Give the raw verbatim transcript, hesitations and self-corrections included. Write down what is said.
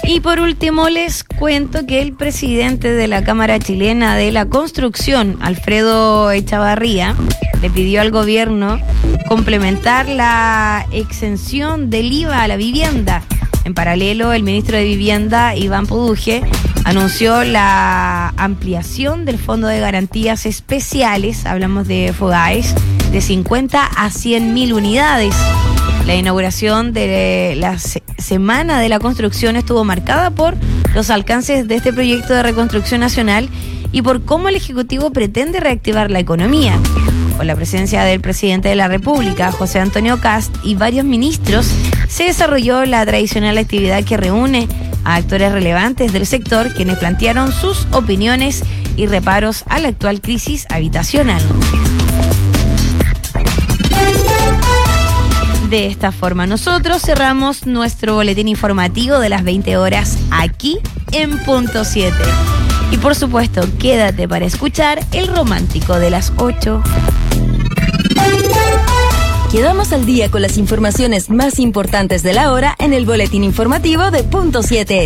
Y por último les cuento que el presidente de la Cámara Chilena de la Construcción, Alfredo Echavarría, le pidió al gobierno complementar la exención del I V A a la vivienda. En paralelo, el ministro de Vivienda, Iván Poduje, anunció la ampliación del Fondo de Garantías Especiales, hablamos de FOGAES, de cincuenta a cien mil unidades. La inauguración de la se- Semana de la Construcción estuvo marcada por los alcances de este proyecto de reconstrucción nacional y por cómo el Ejecutivo pretende reactivar la economía. Con la presencia del presidente de la República, José Antonio Kast, y varios ministros, se desarrolló la tradicional actividad que reúne a actores relevantes del sector, quienes plantearon sus opiniones y reparos a la actual crisis habitacional. De esta forma, nosotros cerramos nuestro boletín informativo de las veinte horas aquí en Punto siete. Y por supuesto, quédate para escuchar el romántico de las ocho. Quedamos al día con las informaciones más importantes de la hora en el boletín informativo de Punto siete.